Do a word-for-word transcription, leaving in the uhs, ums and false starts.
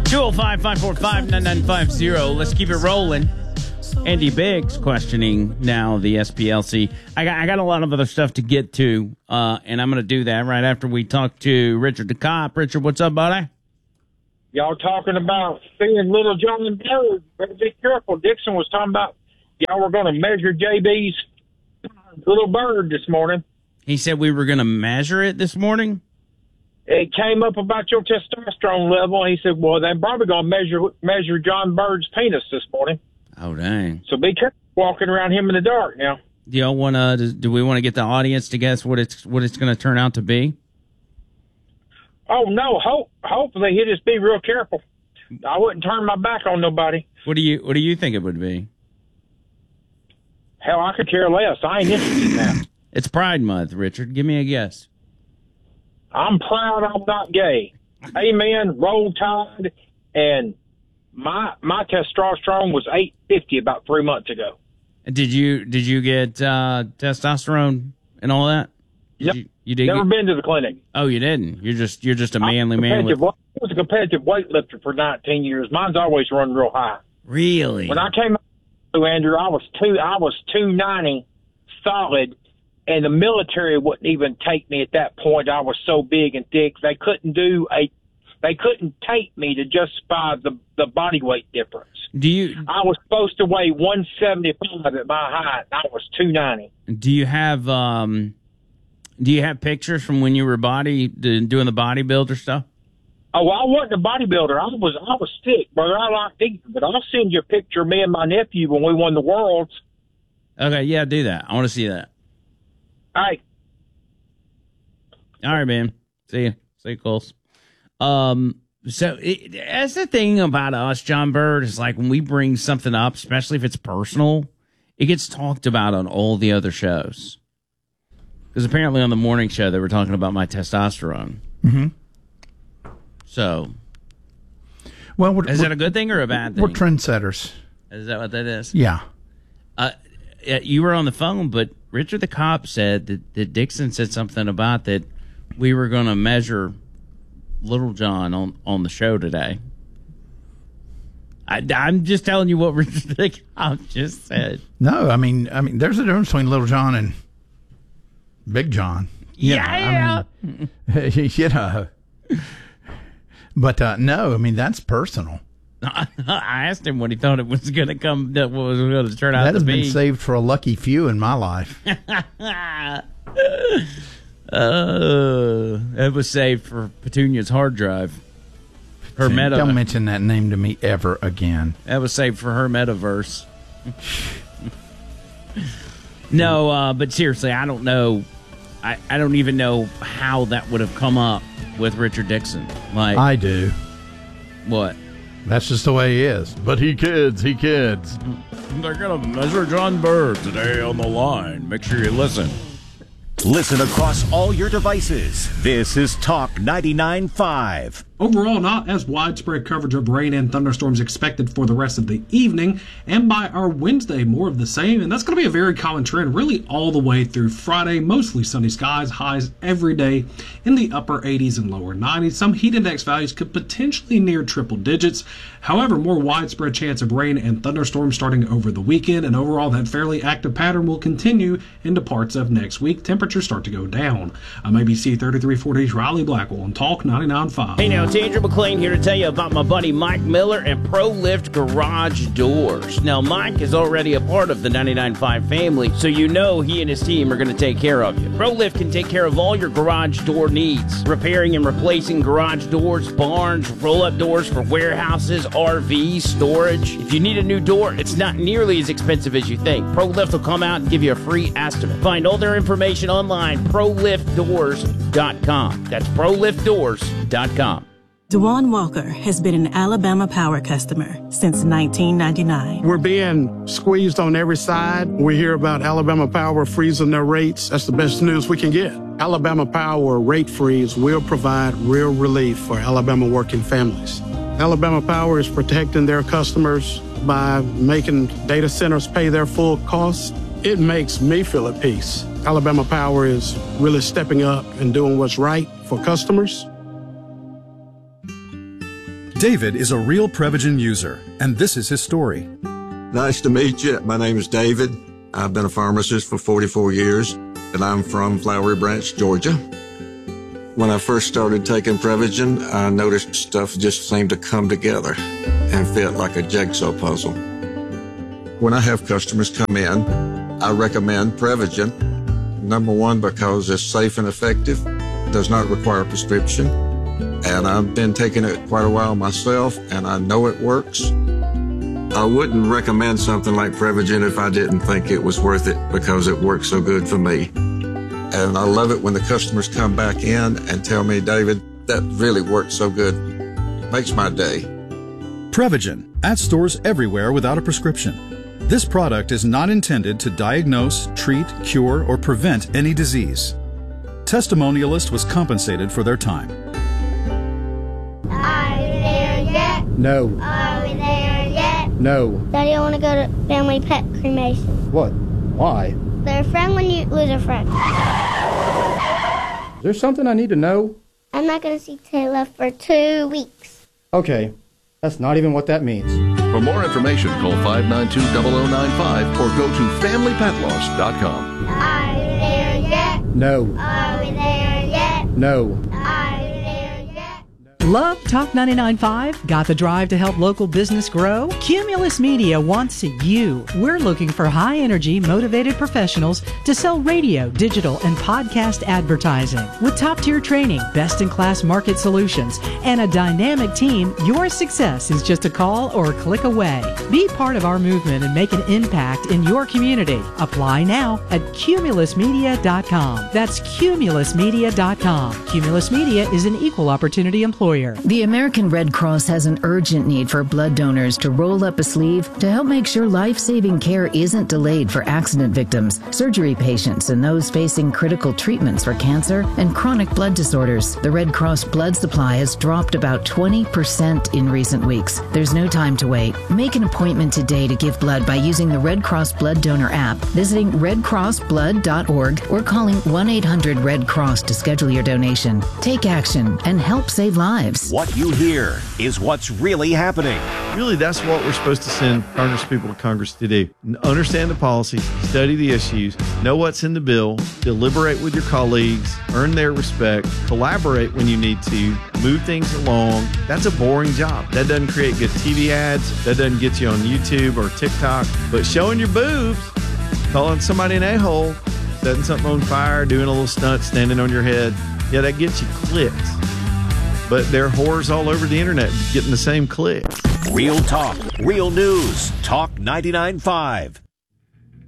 two oh five, five four five, nine nine five zero. Let's keep it rolling. Andy Biggs questioning now the S P L C. I got I got a lot of other stuff to get to, uh, and I'm going to do that right after we talk to Richard the Cop. Richard, what's up, buddy? Y'all talking about seeing Little John Bird. Better be careful. Dixon was talking about y'all were going to measure J B's little bird this morning. He said we were going to measure it this morning? It came up about your testosterone level. He said, well, they're probably going to measure measure John Bird's penis this morning. Oh, dang. So be careful walking around him in the dark now. Do y'all want to, do we want to get the audience to guess what it's what it's going to turn out to be? Oh, no. Hope, hopefully he'll just be real careful. I wouldn't turn my back on nobody. What do you What do you think it would be? Hell, I could care less. I ain't interested in that. It's Pride Month, Richard. Give me a guess. I'm proud I'm not gay. Amen. Roll Tide. And my my testosterone was eight fifty about three months ago. Did you Did you get uh, testosterone and all that? Did Yep. You, you did. Never get... been to the clinic. Oh, you didn't. You're just You're just a manly man. With... I was a competitive weightlifter for nineteen years. Mine's always run real high. Really? When I came out to Andrew, I was two. I was two ninety solid, and the military wouldn't even take me at that point. I was so big and thick they couldn't do a. They couldn't take me to justify the the body weight difference. Do you? I was supposed to weigh one seventy-five at my height. I was two ninety. Do you have um? Do you have pictures from when you were body doing the bodybuilder stuff? Oh, well, I wasn't a bodybuilder. I was I was sick, brother. I liked eating, but I'll send you a picture of me and my nephew when we won the Worlds. Okay, yeah, do that. I want to see that. All right. All right, man. See you. See you, Coles. Um, so it, that's the thing about us, John Bird, is like when we bring something up, especially if it's personal, it gets talked about on all the other shows. Because apparently on the morning show, they were talking about my testosterone. Mm-hmm. So, well, we're, is we're, that a good thing or a bad thing? We're trendsetters. Is that what that is? Yeah. Uh, you were on the phone, but Richard the Cop said that, that Dixon said something about that we were going to measure Little John on, on the show today. I, I'm just telling you what Richard the Cop just said. No, I mean, I mean, there's a difference between Little John and Big John. You Yeah, know, I mean, you know. But uh, no, I mean, that's personal. I asked him what he thought it was going to come, that what was going to turn out that to has be. been saved for a lucky few in my life. uh, it was saved for Petunia's hard drive. Her See, meta. Don't mention that name to me ever again. That was saved for her metaverse. No, uh, but seriously, I don't know. I, I don't even know how that would have come up with Richard Dixon. Like, I do. What? That's just the way he is. But he kids, he kids. They're going to measure John Bird today on the line. Make sure you listen. Listen across all your devices. This is Talk ninety-nine point five. Overall, not as widespread coverage of rain and thunderstorms expected for the rest of the evening. And by our Wednesday, more of the same. And that's going to be a very common trend really all the way through Friday. Mostly sunny skies, highs every day in the upper eighties and lower nineties. Some heat index values could potentially near triple digits. However, more widespread chance of rain and thunderstorms starting over the weekend. And overall, that fairly active pattern will continue into parts of next week. Temperatures start to go down. I'm A B C thirty-three forty's Riley Blackwell on Talk ninety-nine point five. Hey now, it's Andrew McLean here to tell you about my buddy Mike Miller and ProLift Garage Doors. Now, Mike is already a part of the ninety-nine point five family, so you know he and his team are going to take care of you. ProLift can take care of all your garage door needs, repairing and replacing garage doors, barns, roll-up doors for warehouses, R Vs, storage. If you need a new door, it's not nearly as expensive as you think. ProLift will come out and give you a free estimate. Find all their information online, pro lift doors dot com. That's pro lift doors dot com. Dewan Walker has been an Alabama Power customer since nineteen ninety-nine. We're being squeezed on every side. We hear about Alabama Power freezing their rates. That's the best news we can get. Alabama Power rate freeze will provide real relief for Alabama working families. Alabama Power is protecting their customers by making data centers pay their full costs. It makes me feel at peace. Alabama Power is really stepping up and doing what's right for customers. David is a real Prevagen user, and this is his story. Nice to meet you. My name is David. I've been a pharmacist for forty-four years, and I'm from Flowery Branch, Georgia. When I first started taking Prevagen, I noticed stuff just seemed to come together and fit like a jigsaw puzzle. When I have customers come in, I recommend Prevagen. Number one, because it's safe and effective, does not require a prescription, and I've been taking it quite a while myself, and I know it works. I wouldn't recommend something like Prevagen if I didn't think it was worth it because it works so good for me. And I love it when the customers come back in and tell me, David, that really worked so good. Makes my day. Prevagen, at stores everywhere without a prescription. This product is not intended to diagnose, treat, cure, or prevent any disease. Testimonialist was compensated for their time. Are we there yet? No. Are we there yet? No. Daddy, I want to go to family pet cremation. What? Why? They're a friend when you lose a friend. Is there something I need to know? I'm not going to see Taylor for two weeks. Okay. That's not even what that means. For more information, call five nine two, zero zero nine five or go to family pet loss dot com. Are we there yet? No. Are we there yet? No. Are we there yet? Love Talk ninety-nine point five? Got the drive to help local business grow? Cumulus Media wants you. We're looking for high-energy, motivated professionals to sell radio, digital, and podcast advertising. With top-tier training, best-in-class market solutions, and a dynamic team, your success is just a call or a click away. Be part of our movement and make an impact in your community. Apply now at cumulus media dot com. That's cumulus media dot com. Cumulus Media is an equal opportunity employer. The American Red Cross has an urgent need for blood donors to roll up a sleeve to help make sure life-saving care isn't delayed for accident victims, surgery patients, and those facing critical treatments for cancer and chronic blood disorders. The Red Cross blood supply has dropped about twenty percent in recent weeks. There's no time to wait. Make an appointment today to give blood by using the Red Cross Blood Donor app, visiting red cross blood dot org, or calling one eight hundred red cross to schedule your donation. Take action and help save lives. What you hear is what's really happening. Really, that's what we're supposed to send Congress people to Congress to do. Understand the policy, study the issues, know what's in the bill, deliberate with your colleagues, earn their respect, collaborate when you need to, move things along. That's a boring job. That doesn't create good T V ads. That doesn't get you on YouTube or TikTok. But showing your boobs, calling somebody an a-hole, setting something on fire, doing a little stunt, standing on your head, yeah, that gets you clicks. But there are whores all over the internet getting the same clicks. Real talk, real news. Talk ninety-nine point five.